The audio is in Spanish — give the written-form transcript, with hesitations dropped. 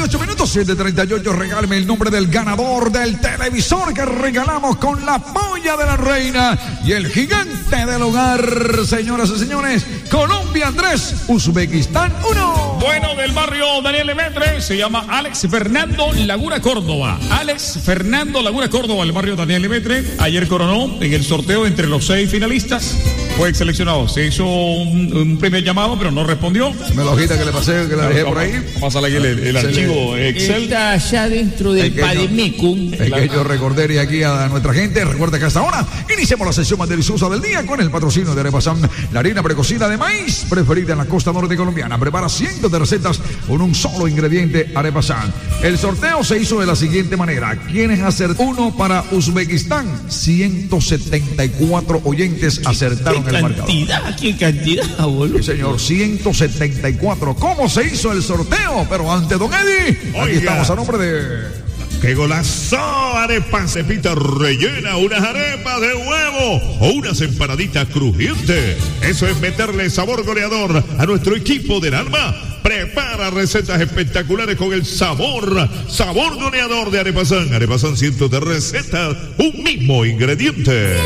38 minutos, 7:38. Regálame el nombre del ganador del televisor que regalamos con la polla de la reina y el gigante del hogar. Señoras y señores, Colombia 3, Uzbekistán 1. Bueno, del barrio Daniel Lemetre, se llama Alex Fernando Laguna Córdoba. Alex Fernando Laguna Córdoba, el barrio Daniel Lemetre. Ayer coronó en el sorteo entre los 6 finalistas. Fue seleccionado. Se hizo un primer llamado, pero no respondió. Me lo quita que le pasé, que la dejé por ahí. Pásale aquí el archivo Excel. Está allá dentro del Pademecum. Es que yo recordé aquí a nuestra gente. Recuerda que hasta ahora iniciamos la sesión más deliciosa del día con el patrocinio de Arepasan, la harina precocida de maíz preferida en la costa norte colombiana. Prepara cientos de recetas con un solo ingrediente, Arepasan. El sorteo se hizo de la siguiente manera. ¿Quiénes acertaron? Uno para Uzbekistán. 174 oyentes acertaron el marcador. ¿Qué cantidad, boludo? Sí, señor, 174. ¿Cómo se hizo el sorteo? Pero antes, don Eddie, aquí estamos a nombre de... ¡Qué golazo! Arepas cepita rellena, unas arepas de huevo o unas empanaditas crujientes. Eso es meterle sabor goleador a nuestro equipo del alma. Prepara recetas espectaculares con el sabor goleador de Arepasan. Arepasan, cientos de recetas, un mismo ingrediente.